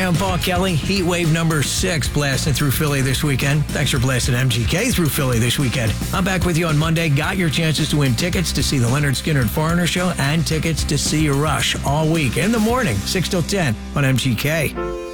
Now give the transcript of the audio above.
Hi, I'm Paul Kelly. Heat wave number 6 blasting through Philly this weekend. Thanks for blasting MGK through Philly this weekend. I'm back with you on Monday. Got your chances to win tickets to see the Leonard Skinner Foreigner Show and tickets to see Rush all week in the morning, 6 till 10 on MGK.